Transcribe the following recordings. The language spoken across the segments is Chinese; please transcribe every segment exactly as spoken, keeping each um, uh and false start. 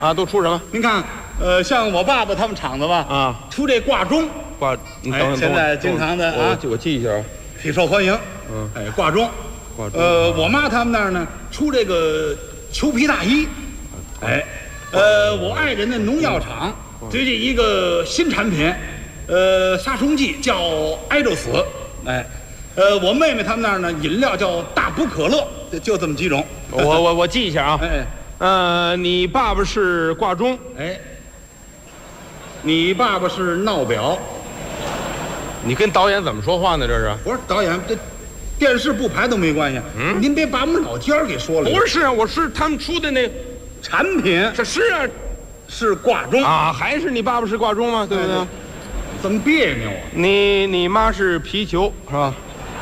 啊，都出什么？ 您看，呃，像我爸爸他们厂子吧， 啊， 出这挂钟， 挂，你等等， 哎现在经常的啊， 我我记一下啊， 挺受欢迎。 嗯， 哎，挂钟， 挂钟。 呃，我妈他们那儿呢，出这个裘皮大衣。哎，呃，我爱人的农药厂最近一个新产品，呃，杀虫剂叫挨着死。哎，呃，我妹妹他们那儿呢，饮料叫大补可乐，就就这么几种。 我我我记一下啊。 哎。 呃，你爸爸是挂钟， 哎，你爸爸是闹表， 你跟导演怎么说话呢？这是？ 不是导演，这电视不排都没关系。嗯，您别把我们老家儿给说了。 不是啊，我是他们出的那产品， 这是啊， 是挂钟啊，还是你爸爸是挂钟吗？对不对？ 哎怎么别扭啊？ 你你妈是皮球是吧？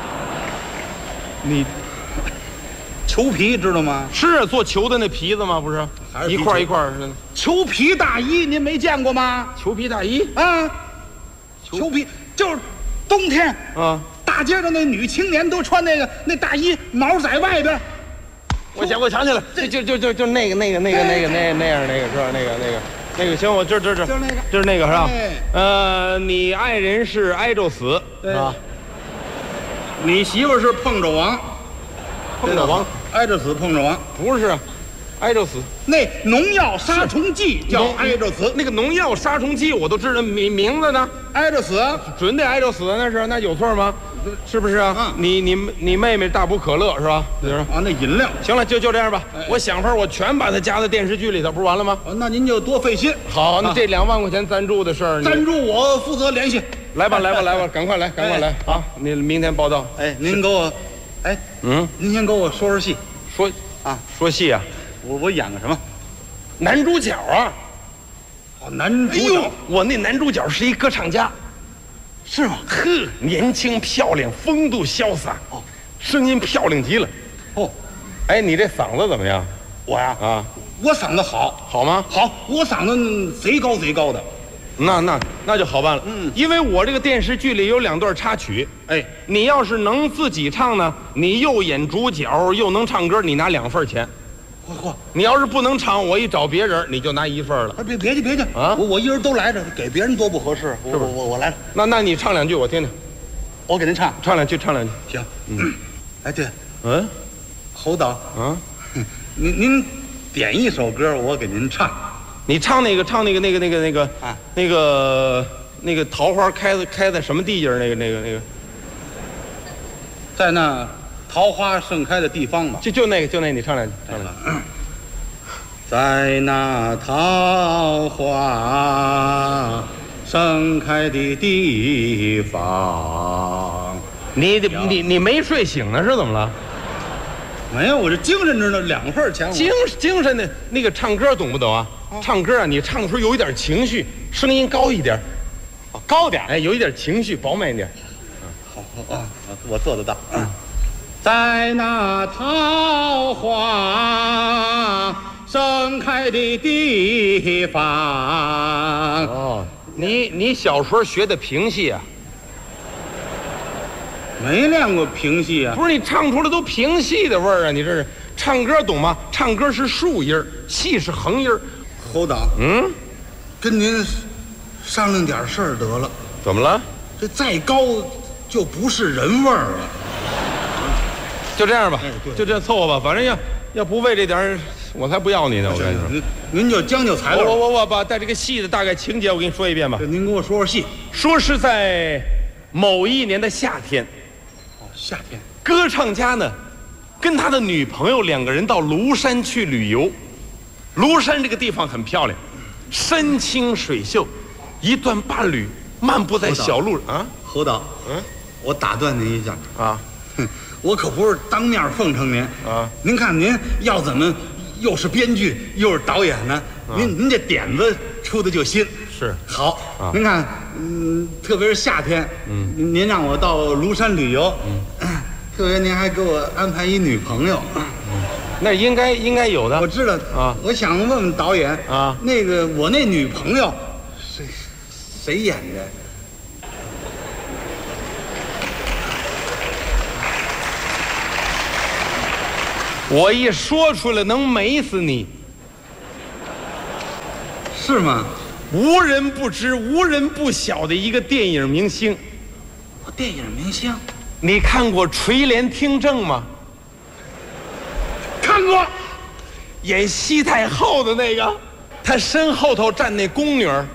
你裘皮知道吗？ 是啊做球的那皮子吗？不是， 还是一块一块似的。 裘皮大衣您没见过吗？ 裘皮大衣啊，裘皮就是冬天啊， 大街上那女青年都穿那个那大衣，毛在外边。 我想我想起来了，这就就就就那个那个那个那个那那样那个是吧？那个那个那个行，我这这这就是那个就是那个是吧？ 哎呃，你爱人是挨着死是吧？ 你媳妇是碰着王， 碰着王挨着死碰着王。 不是，挨着死。 那农药杀虫剂叫挨着死， 那个农药杀虫剂我都知道名名字呢， 挨着死。 准得挨着死，那是那有错吗？是不是啊？ 嗯你你你妹妹大补可乐是吧？就是啊，那饮料。 行了，就就这样吧。 哎我想法我全把它加在电视剧里头，不是完了吗？ 哦，那您就多费心。 好，那啊这两万块钱赞助的事儿，你赞助我负责联系。 来吧来吧来吧，赶快来赶快来啊！你明天报道。 哎，您给我，哎， 嗯， 您先给我说说戏说啊， 说戏啊， 我我演个什么？ 男主角啊。 哦，男哎主角、 呦，我那男主角是一歌唱家。 是吗？ 呵，年轻漂亮，风度潇洒， 哦， 声音漂亮极了。 哦， 哎，你这嗓子怎么样我呀， 啊？ 我嗓子好， 好吗？ 好，我嗓子贼高贼高的。 那那那就好办了。 嗯因为我这个电视剧里有两段插曲， 哎， 你要是能自己唱呢，你又演主角又能唱歌，你拿两份钱； 嚯嚯， 你要是不能唱，我一找别人，你就拿一份了。 哎，别别去别去啊我我一人都来着，给别人多不合适。我是不是我我我来了， 那那你唱两句我听听， 我给您唱。 唱两句唱两句。 行，嗯，哎对， 嗯侯导， 啊， 您您点一首歌，我给您唱。 你唱那个唱那个那个那个那个啊那个那个桃花开在开在什么地界儿？那个那个那个， 在那桃花盛开的地方吧。 就就那个就那，你唱两句，唱两句。 在那桃花盛开的地方。 你你你没睡醒呢是怎么了？ 没有，我这精神着呢，两份钱我。 精精神的那个唱歌懂不懂啊？唱歌啊，你唱的时候有一点情绪，声音高一点， 哦高点儿。 哎，有一点情绪，饱满一点。 好，好啊，我做得到。在那桃花盛开的地方。 哦，你你小时候学的评戏啊？ 没练过评戏啊。 不是，你唱出来都评戏的味儿啊！你这是唱歌懂吗？唱歌是竖音儿，戏是横音儿。 侯导， 嗯， 跟您商量点事儿得了， 怎么了？ 这再高就不是人味儿了。 就这样吧， 哎对就这样凑合吧。反正要要不为这点儿，我才不要你呢！我跟你说， 您您就将就材我料。 我我把带这个戏的大概情节我给你说一遍吧。 您给我说说戏。 说是在某一年的夏天， 哦，夏天。 歌唱家呢，跟他的女朋友两个人到庐山去旅游。庐山这个地方很漂亮，山清水秀，一段伴侣漫步在小路啊侯导， 嗯我打断您一下， 啊哼，我可不是当面奉承您啊！ 您看您要怎么又是编剧又是导演呢？您您这点子出的就新。 是好， 啊您看，嗯，特别是夏天，嗯，您让我到庐山旅游，嗯，特别您还给我安排一女朋友， 那应该应该有的。 我知道啊我想问问导演啊那个我那女朋友谁谁演的？ 我一说出来能美死你。 是吗？ 无人不知、无人不晓的一个电影明星。 哦，电影明星， 你看过《垂帘听政》吗？ 看过。 演西太后的那个，他身后头站那宫女儿，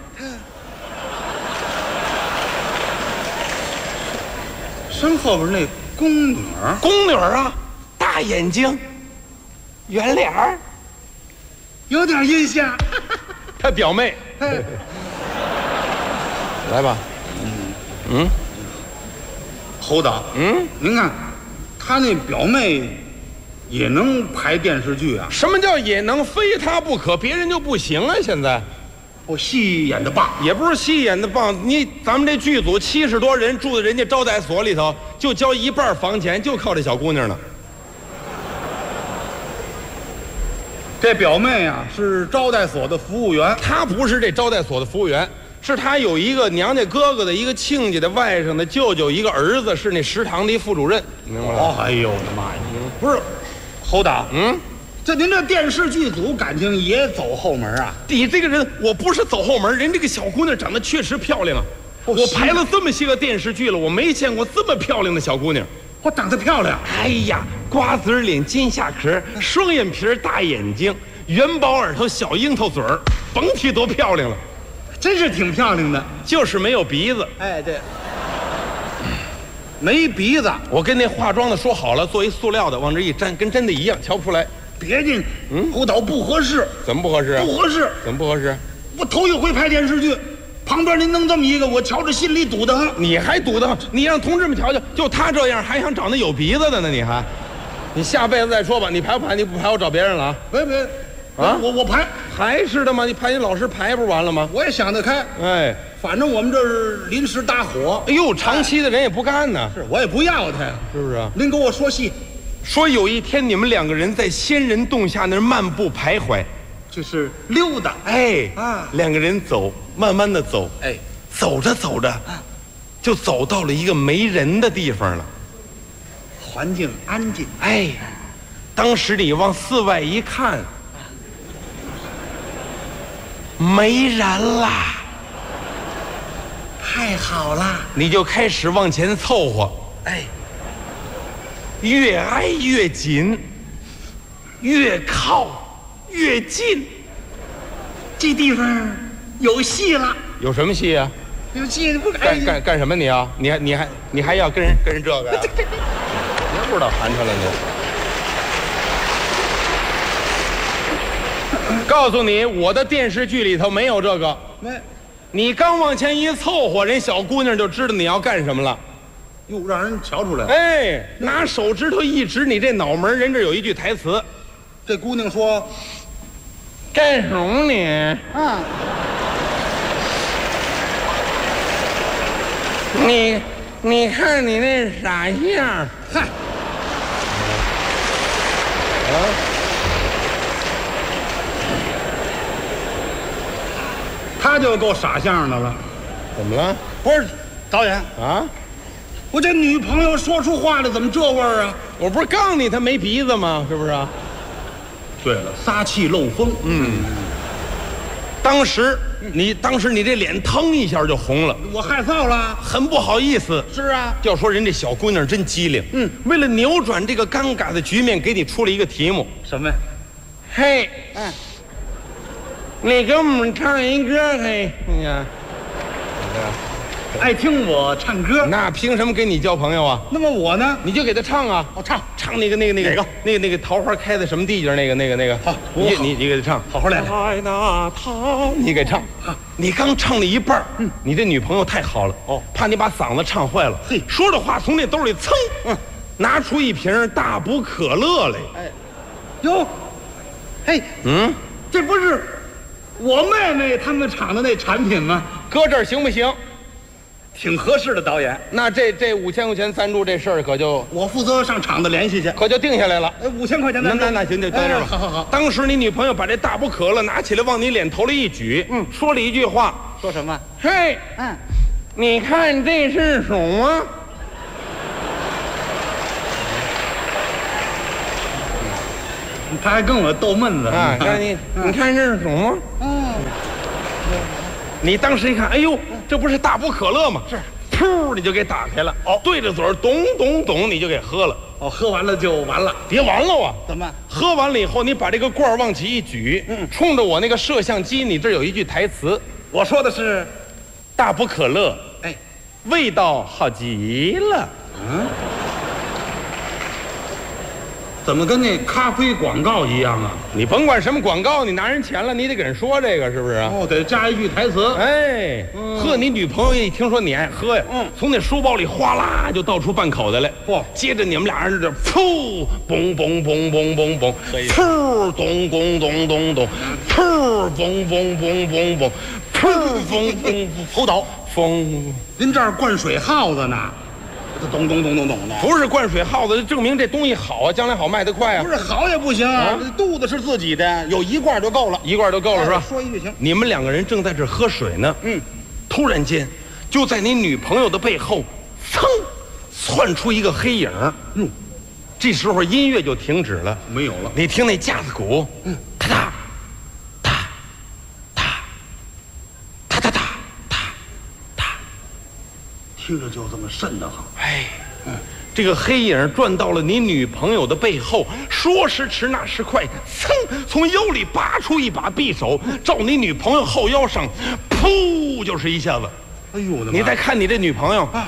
身后边那宫女儿， 宫女儿啊，大眼睛，圆脸儿， 有点印象。 他表妹。来吧。嗯。 侯导， 嗯， 您看，他那表妹也能拍电视剧啊？ 什么叫也能非他不可？别人就不行啊！现在我戏演的棒， 也不是戏演的棒，你咱们这剧组七十多人住在人家招待所里头，就交一半房钱，就靠这小姑娘呢。 这表妹啊是招待所的服务员， 她不是这招待所的服务员，是她有一个娘家哥哥的一个亲家的外甥的舅舅，一个儿子是那食堂的一副主任，明白吗？ 哎呦我的妈呀！不是，侯导， 嗯， 这您这电视剧组感情也走后门啊？ 你这个人，我不是走后门，人这个小姑娘长得确实漂亮啊。我排了这么些个电视剧了，我没见过这么漂亮的小姑娘。 我长得漂亮。 哎呀，瓜子脸、金下壳，双眼皮、大眼睛，元宝耳朵、小樱桃嘴儿，甭提多漂亮了。 真是挺漂亮的， 就是没有鼻子。 哎，对，没鼻子。 我跟那化妆的说好了，做一塑料的，往这一粘，跟真的一样，瞧不出来。 别介，嗯，侯导不合适。 怎么不合适？ 不合适。 怎么不合适？ 我头一回拍电视剧，旁边您弄这么一个，我瞧着心里堵得很。 你还堵得很？你让同志们瞧瞧，就他这样，还想找那有鼻子的呢？你还？你下辈子再说吧。你排不排？你不排，我找别人了啊！ 别别， 啊， 我我排。 还是的吗？你排你老师排不完了吗？ 我也想得开。 哎， 反正我们这是临时搭伙。 哎呦，长期的人也不干呢。 是我也不要他呀， 是不是啊？ 您给我说戏。 说有一天你们两个人在仙人洞下那儿漫步徘徊， 就是溜达。 哎啊， 两个人走，慢慢的走， 哎， 走着走着， 啊， 就走到了一个没人的地方了。 环境安静。 哎，当时你往四外一看，没人啦， 太好了。 你就开始往前凑合， 哎， 越挨越紧，越靠越近。 这地方有戏了。 有什么戏啊？ 有戏不干干干什么你啊？你还你还你还要跟人跟人这个呀、啊？别不知道寒碜了你。告诉你，我的电视剧里头没有这个。 没。 你刚往前一凑合，人小姑娘就知道你要干什么了。 哟，让人瞧出来了。 哎，拿手指头一指你这脑门，人这有一句台词。 这姑娘说：“ 干什么你？ 啊， 你你看你那傻相， 嗨， 啊， 他就够傻相的了。 怎么了？ 不是导演， 啊？ 我这女朋友说出话来怎么这味儿啊？ 我不是告诉你她没鼻子吗？是不是啊？ 对了，撒气漏风。 嗯。当时你当时你这脸腾一下就红了， 我害臊了。 很不好意思。 是啊， 要说人这小姑娘真机灵。 嗯， 为了扭转这个尴尬的局面，给你出了一个题目。 什么呀？ 嘿， 嗯， 你给我们唱一歌，嘿，你看， 爱听我唱歌。 那凭什么跟你交朋友啊？ 那么我呢？ 你就给他唱啊！ 我唱唱那个那个那个哪个那个那个桃花开在什么地界？那个那个那个。 好我好你你你给他唱。 好好来来。 开那桃，你给唱。你刚唱了一半儿，嗯，你这女朋友太好了， 哦， 怕你把嗓子唱坏了。 嘿， 说着话从那兜里噌， 嗯， 拿出一瓶大补可乐来。 哎，哟，嘿， 嗯， 这不是我妹妹他们厂的那产品吗？ 搁这儿行不行？ 挺合适的，导演。 那这这五千块钱赞助这事儿可就我负责上厂子联系去。 可就定下来了。 哎，五千块钱那赞助。 那那行就到这儿了。 好好好。 当时你女朋友把这大补可乐拿起来往你脸头里一举，嗯，说了一句话， 说什么？ 嘿， 嗯， 你看这是什么？ 他还跟我逗闷子啊，看你，你看这是什么？ 嗯， 你当时一看，哎呦，这不是大补可乐吗？是，噗，你就给打开了。哦，对着嘴儿咚咚咚，你就给喝了。 哦，喝完了就完了。 别完了啊！ 怎么？ 喝完了以后，你把这个罐儿往起一举，嗯，冲着我那个摄像机，你这有一句台词， 我说的是大补可乐， 哎， 味道好极了。 嗯，怎么跟那咖啡广告一样啊？ 你甭管什么广告，你拿人钱了，你得给人说这个，是不是啊？ 哦，得加一句台词。 哎， 嗯呵，你女朋友一听说你爱喝呀， 嗯， 从那书包里哗啦就倒出半口袋来。 嚯接着你们俩人这噗，嘣嘣嘣嘣嘣嘣，噗，咚咚咚咚咚，噗，嘣嘣嘣嘣嘣，噗，嘣嘣侯导， 嘣， 您这儿灌水耗子呢？这咚咚咚咚咚的。 不是灌水耗子，证明这东西好啊，将来好卖得快啊不。是好也不行啊， 啊这肚子是自己的，有一罐就够了。 一罐就够了是吧？ 说一句行。 你们两个人正在这喝水呢， 嗯， 突然间，就在你女朋友的背后，噌，窜出一个黑影儿。 哟， 这时候音乐就停止了， 没有了。 你听那架子鼓，嗯，哒哒哒哒哒哒哒哒哒， 听着就这么瘆得慌。 哎，这个黑影转到了你女朋友的背后，说时迟那时快，噌，从腰里拔出一把匕首，照你女朋友后腰上，噗，就是一下子。 哎呦我的妈！ 你再看你这女朋友， 啊，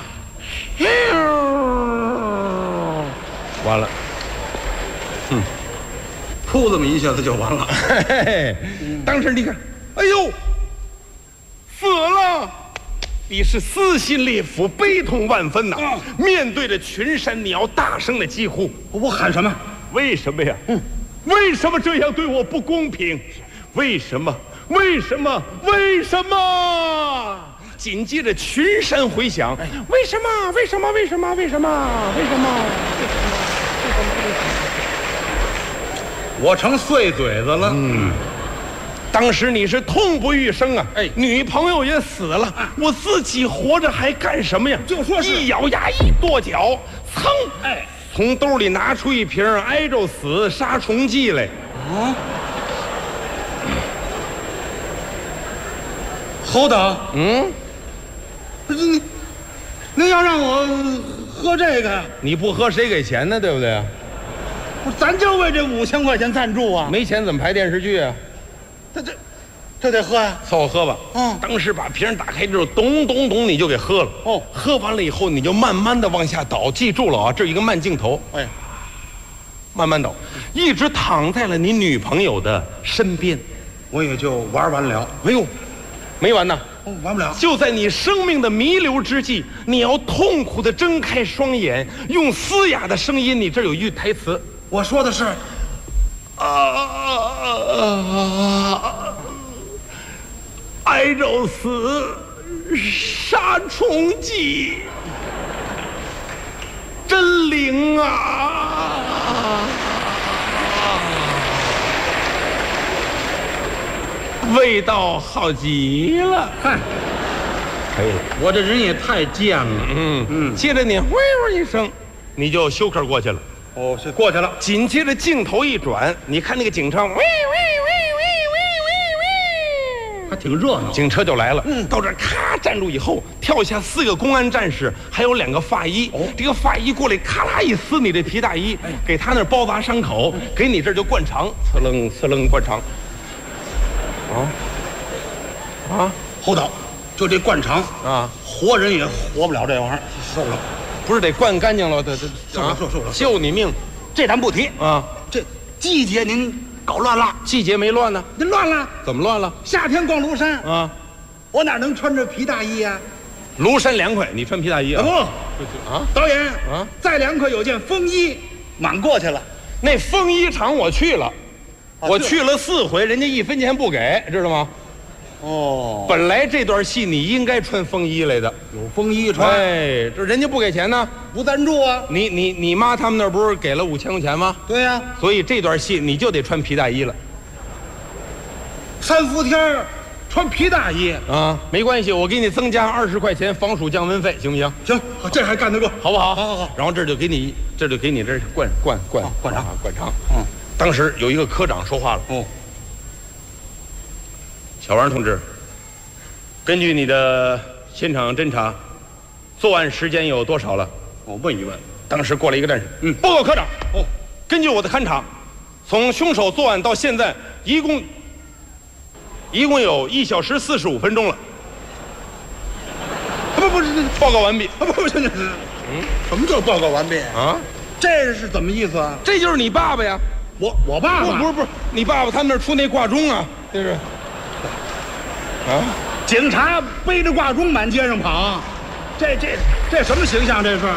完了， 噗这么一下子就完了。 嘿嘿嘿，当时你看，哎呦，死了。你是撕心裂腹，悲痛万分呐！ 啊面对着群山，你要大声的疾呼： 我喊什么？ 为什么呀？嗯，为什么这样对我不公平？为什么？为什么？为什么？紧接着群山回响，为什么？为什么？为什么？为什么？为什么？ 我成碎嘴子了。嗯， 当时你是痛不欲生啊！ 哎女朋友也死了，我自己活着还干什么呀？ 就说是一咬牙一跺脚，噌， 哎， 从兜里拿出一瓶挨着死杀虫剂来。 啊，侯导， 嗯， 不是你，您要让我喝这个， 你不喝谁给钱呢？对不对？ 不，咱就为这五千块钱赞助啊！ 没钱怎么拍电视剧啊？ 这这，这得喝呀、 凑合喝吧。 嗯当时把瓶打开之后，咚咚咚，你就给喝了。 哦喝完了以后，你就慢慢的往下倒。记住了啊，这是一个慢镜头， 哎， 慢慢倒，一直躺在了你女朋友的身边。 我也就玩完了。 哎呦，没完呢！ 哦，完不了。 就在你生命的弥留之际，你要痛苦的睁开双眼，用嘶哑的声音，你这有一句台词。 我说的是， 啊，挨着死杀虫剂，真灵啊！味道好极了。 嗨， 可以了。 我这人也太贱了。 嗯嗯，接着你“喂喂”一声，你就休克过去了。 哦，是过去了。 紧接着镜头一转，你看那个警车，喂喂喂喂喂喂喂， 还挺热闹。 警车就来了。嗯，到这儿咔站住以后，跳下四个公安战士，还有两个法医。哦，这个法医过来，咔啦一撕你这皮大衣，给他那儿包扎伤口，给你这儿就灌肠，呲楞呲楞灌肠。啊啊侯导，就这灌肠， 啊！ 活人也活不了这玩意儿，受不了。 不是得灌干净了，得得受不了受不了救你命这咱不提。 啊！ 这季节您搞乱了， 季节没乱呢， 您乱了。 怎么乱了夏天逛庐山， 啊？ 我哪能穿着皮大衣呀、 庐山凉快，你穿皮大衣啊？ 不， 啊， 导演啊， 再凉快有件风衣，满过去了。 那风衣厂我去了，我是去了四回，人家一分钱不给，知道吗？ 哦， 本来这段戏你应该穿风衣来的， 有风衣穿， 哎，这人家不给钱呢。 不赞助啊。 你你你妈他们那儿不是给了五千块钱吗？ 对呀、 所以这段戏你就得穿皮大衣了三伏天儿穿皮大衣， 啊！没关系，我给你增加二十块钱防暑降温费，行不行？ 行，好这还干得过。 好不好？ 好好好。 然后这就给你，这就给你这儿灌灌灌哦灌肠啊灌肠。 嗯， 当时有一个科长说话了哦，：“ 小王同志， 根据你的现场侦查，作案时间有多少了？ 我问一问。 当时过来一个战士， 嗯， 报告科长。 哦， 根据我的勘查，从凶手作案到现在，一共一共有一小时四十五分钟了。 不不是， 报告完毕。 不不是，嗯，什么叫报告完毕啊？ 这是怎么意思啊？ 这就是你爸爸呀。 我我爸爸不是不是，你爸爸他们那儿出那挂钟啊，这是。啊！ 警察背着挂钟满街上跑，这这这什么形象？这是？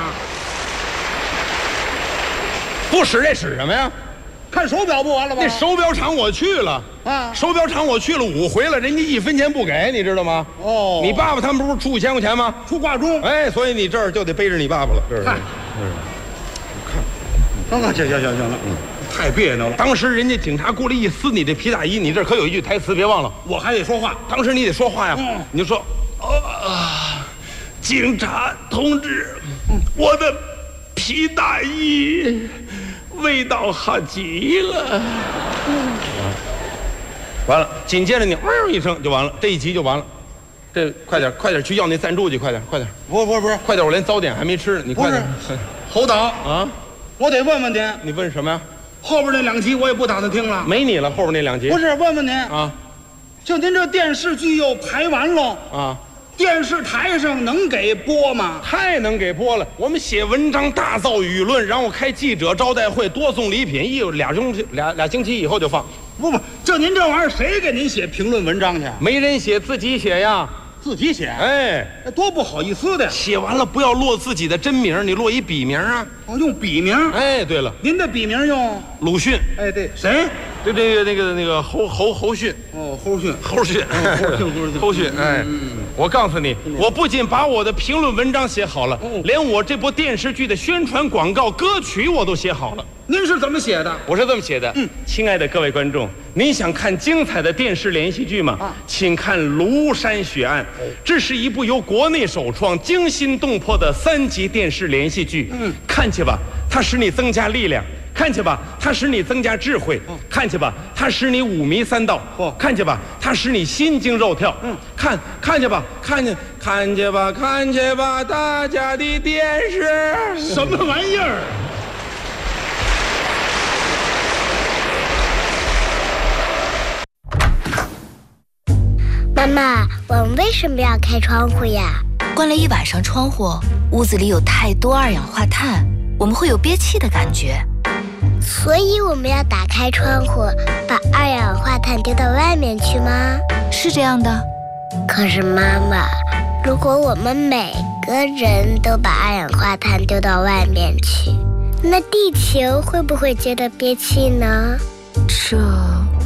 不使这使什么呀？ 看手表不完了吗？ 那手表厂我去了啊， 手表厂我去了五回了，人家一分钱不给，你知道吗？ 哦， 你爸爸他们不是出五千块钱吗？ 出挂钟。 哎，所以你这儿就得背着你爸爸了。这是。 看，看，行行行行了，嗯，太别扭了。 当时人家警察过来一撕你这皮大衣，你这可有一句台词，别忘了， 我还得说话。 当时你得说话呀， 嗯， 你就说，啊，警察同志，我的皮大衣味道好极了。嗯，完了，紧接着你嗷一声就完了，这一集就完了。这快点，快点去要那赞助去，快点，快点！ 不不不是， 快点，我连早点还没吃呢，你快点。 侯导啊， 我得问问您， 你问什么呀？ 后边那两集我也不打算听了， 没你了，后边那两集。 不是，问问您啊， 就您这电视剧又排完喽啊， 电视台上能给播吗？ 太能给播了！我们写文章大造舆论，然后开记者招待会，多送礼品，一俩星期俩俩星期以后就放。 不不，就您这玩意儿，谁给您写评论文章去？ 没人写，自己写呀。 自己写， 哎， 那多不好意思的呀！ 写完了不要落自己的真名，你落一笔名啊。 哦，用笔名。 哎，对了， 您的笔名用鲁迅。 哎，对，谁？ 对这个那个那个侯侯侯迅。 哦，侯迅， 侯迅， 侯迅， 侯迅。哎，我告诉你，我不仅把我的评论文章写好了，连我这部电视剧的宣传广告歌曲我都写好了。 您是怎么写的？ 我是这么写的。 嗯， 亲爱的各位观众，您想看精彩的电视连续剧吗？ 啊， 请看《庐山血案》，这是一部由国内首创、惊心动魄的三集电视连续剧。 嗯， 看去吧，它使你增加力量；看去吧，它使你增加智慧；看去吧，它使你五迷三道； 哦， 看去吧，它使你心惊肉跳。 嗯， 看看去吧，看去看去吧，看去吧，大家的电视什么玩意儿？ 妈妈，我们为什么要开窗户呀？ 关了一晚上窗户，屋子里有太多二氧化碳，我们会有憋气的感觉。 所以我们要打开窗户，把二氧化碳丢到外面去吗？ 是这样的。 可是妈妈，如果我们每个人都把二氧化碳丢到外面去，那地球会不会觉得憋气呢？ 这